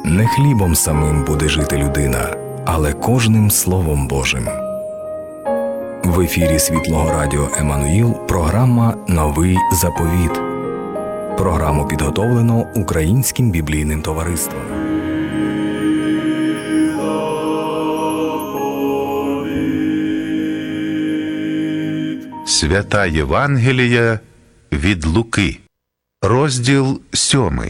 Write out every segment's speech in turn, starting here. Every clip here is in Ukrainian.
Не хлібом самим буде жити людина, але кожним Словом Божим. В ефірі Світлого Радіо Еммануїл програма «Новий заповіт». Програму підготовлено Українським біблійним товариством. Свята Євангелія від Луки, розділ 7.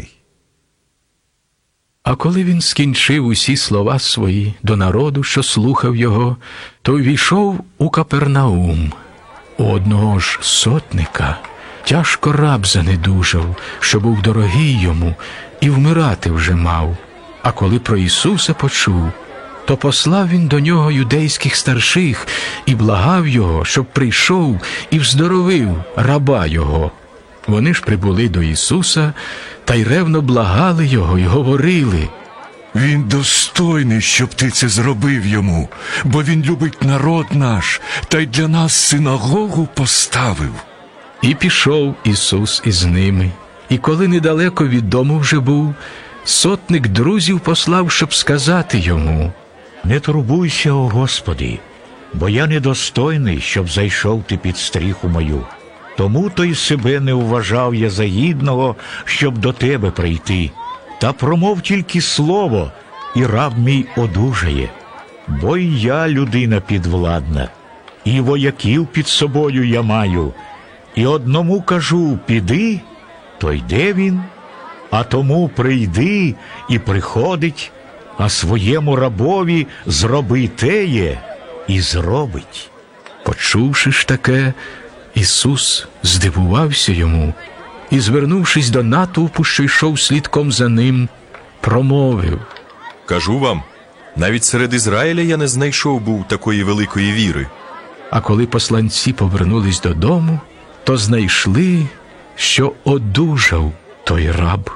А коли він скінчив усі слова свої до народу, що слухав його, то ввійшов у Капернаум. У одного ж сотника тяжко раб занедужав, що був дорогий йому, і вмирати вже мав. А коли про Ісуса почув, то послав він до нього юдейських старших і благав його, щоб прийшов і вздоровив раба його. Вони ж прибули до Ісуса та й ревно благали його й говорили: «Він достойний, щоб ти це зробив йому, бо він любить народ наш, та й для нас синагогу поставив». І пішов Ісус із ними. І коли недалеко від дому вже був, сотник друзів послав, щоб сказати йому: «Не турбуйся, о Господи, бо я недостойний, щоб зайшов ти під стріху мою. Тому то й себе не вважав я за гідного, щоб до тебе прийти. Та промов тільки слово, і раб мій одужає. Бо й я людина підвладна, і вояків під собою я маю. І одному кажу: піди, то йде він, а тому прийди і приходить, а своєму рабові зроби теє і зробить». Почувши ж таке, Ісус здивувався йому і, звернувшись до натовпу, що йшов слідком за ним, промовив: «Кажу вам, навіть серед Ізраїля я не знайшов був такої великої віри». А коли посланці повернулись додому, то знайшли, що одужав той раб.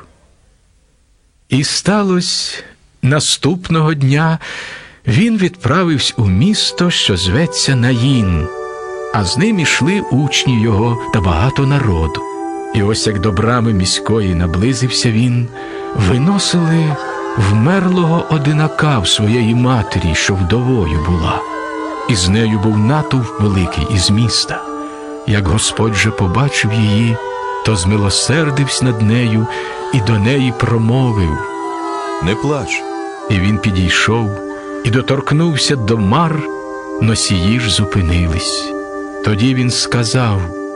І сталося наступного дня, він відправився у місто, що зветься Наїн, а з ним ішли учні його та багато народу. І ось як до брами міської наблизився він, виносили вмерлого одинака в своєї матері, що вдовою була. І з нею був натовп великий із міста. Як Господь же побачив її, то змилосердився над нею і до неї промовив: «Не плач». І він підійшов і доторкнувся до мар, носії ж зупинились. Тоді він сказав: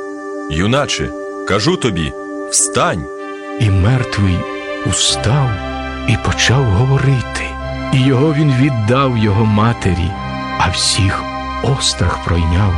«Юначе, кажу тобі, встань». І мертвий устав і почав говорити. І його він віддав його матері, а всіх острах пройняв.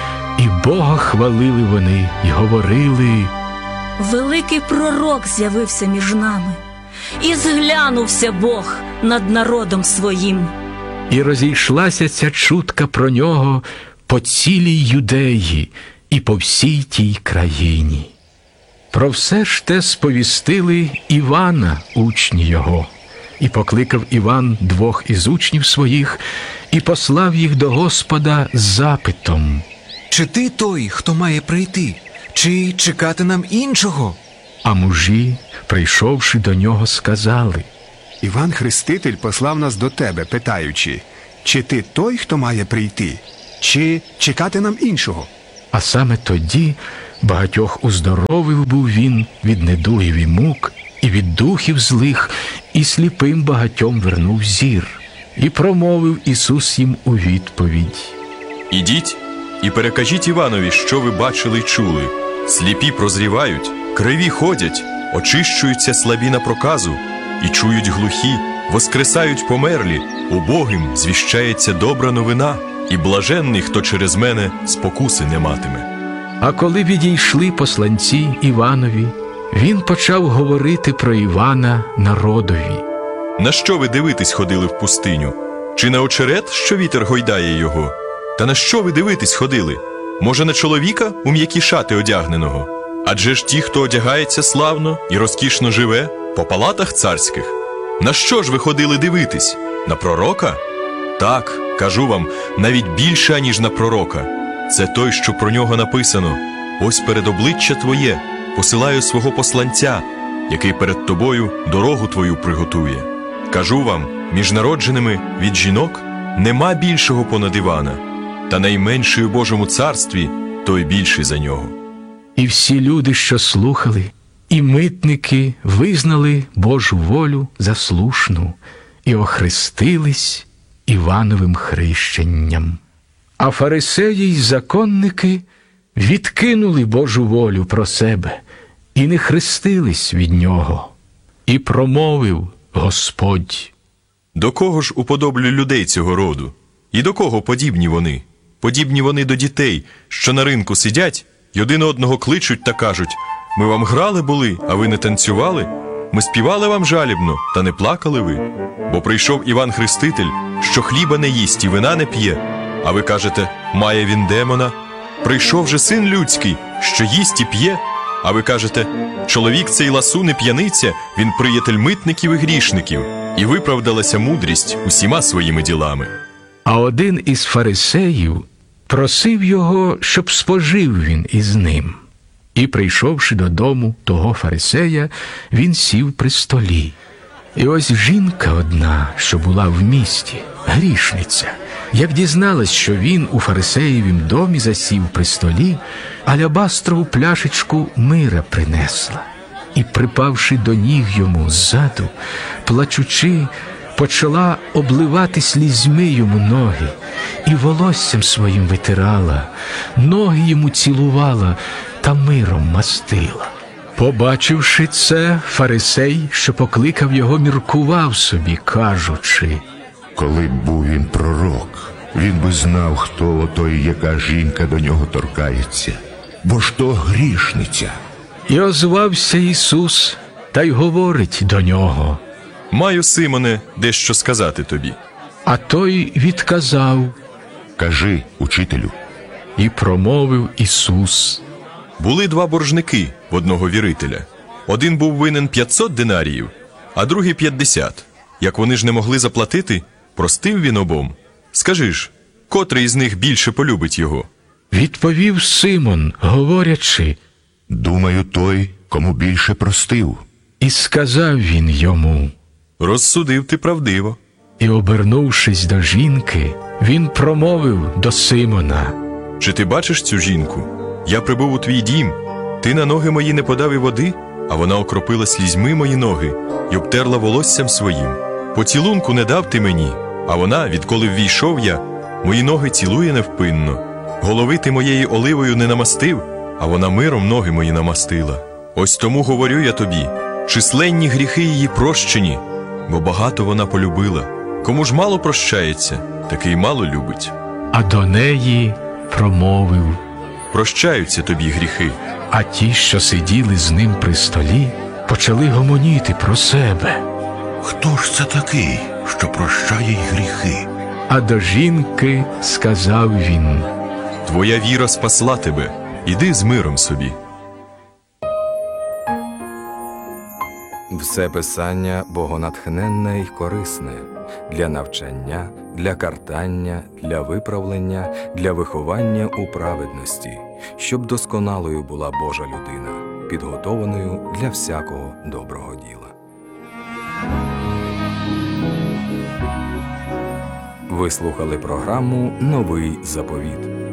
І Бога хвалили вони й говорили: «Великий пророк з'явився між нами, і зглянувся Бог над народом своїм». І розійшлася ця чутка про нього по цілій Юдеї і по всій тій країні. Про все ж те сповістили Івана учні його. І покликав Іван двох із учнів своїх і послав їх до Господа з запитом: «Чи ти той, хто має прийти? Чи чекати нам іншого?» А мужі, прийшовши до нього, сказали: «Іван Хреститель послав нас до тебе, питаючи, чи ти той, хто має прийти, чи чекати нам іншого?» А саме тоді багатьох уздоровив був він від недугів і мук, і від духів злих, і сліпим багатьом вернув зір. І промовив Ісус їм у відповідь: «Ідіть і перекажіть Іванові, що ви бачили й чули. Сліпі прозрівають, криві ходять, очищуються слабі на проказу, і чують глухі, воскресають померлі, убогим звіщається добра новина, і блаженний, хто через мене спокуси не матиме». А коли відійшли посланці Іванові, він почав говорити про Івана народові: «На що ви дивитись ходили в пустиню? Чи на очерет, що вітер гойдає його? Та на що ви дивитись ходили? Може, на чоловіка у м'які шати одягненого? Адже ж ті, хто одягається славно і розкішно живе, по палатах царських. На що ж ви ходили дивитись? На пророка? Так, кажу вам, навіть більше, ніж на пророка. Це той, що про нього написано: ось перед обличчя твоє посилаю свого посланця, який перед тобою дорогу твою приготує. Кажу вам, між народженими від жінок нема більшого понад Івана, та найменший у Божому царстві той більший за нього. І всі люди, що слухали, і митники визнали Божу волю за слушну і охрестились Івановим хрещенням. А фарисеї й законники відкинули Божу волю про себе і не хрестились від нього. І промовив Господь: До кого ж уподоблю людей цього роду? І до кого подібні вони? Подібні вони до дітей, що на ринку сидять й один одного кличуть та кажуть: ми вам грали були, а ви не танцювали? Ми співали вам жалібно, та не плакали ви? Бо прийшов Іван Хреститель, що хліба не їсть і вина не п'є, а ви кажете, має він демона? Прийшов же Син Людський, що їсть і п'є, а ви кажете, чоловік цей ласун і п'яниця, він приятель митників і грішників, і виправдалася мудрість усіма своїми ділами. А один із фарисеїв просив його, щоб спожив він із ним. І, прийшовши додому того фарисея, він сів при столі. І ось жінка одна, що була в місті, грішниця, як дізналась, що він у фарисеєвім домі засів при столі, алябастрову пляшечку мира принесла. І, припавши до ніг йому ззаду, плачучи, почала обливати слізьми йому ноги, і волоссям своїм витирала, ноги йому цілувала та миром мастила. Побачивши це, фарисей, що покликав його, міркував собі, кажучи: Коли б був він пророк, він би знав, хто отой, яка жінка до нього торкається, бо ж то грішниця. І озвався Ісус та й говорить до нього. Маю, Симоне, дещо сказати тобі. А той відказав. Кажи, учителю. І промовив Ісус. Були два боржники в одного вірителя. Один був винен 500 динаріїв, а другий 50. Як вони ж не могли заплатити, простив він обом. Скажи ж, котрий із них більше полюбить його? Відповів Симон, говорячи. Думаю, той, кому більше простив. І сказав він йому. Розсудив ти правдиво. І, обернувшись до жінки, він промовив до Симона. Чи ти бачиш цю жінку? Я прибув у твій дім. Ти на ноги мої не подав і води, а вона окропила слізьми мої ноги й обтерла волоссям своїм. Поцілунку не дав ти мені, а вона, відколи ввійшов я, мої ноги цілує невпинно. Голови ти моєї оливою не намастив, а вона миром ноги мої намастила. Ось тому говорю я тобі, численні гріхи її прощені, бо багато вона полюбила. Кому ж мало прощається, такий мало любить. А до неї промовив. Прощаються тобі гріхи. А ті, що сиділи з ним при столі, почали гомоніти про себе. Хто ж це такий, що прощає й гріхи? А до жінки сказав він. Твоя віра спасла тебе, іди з миром собі. Все писання богонатхненне й корисне для навчання, для картання, для виправлення, для виховання у праведності, щоб досконалою була Божа людина, підготованою для всякого доброго діла. Ви слухали програму «Новий заповіт».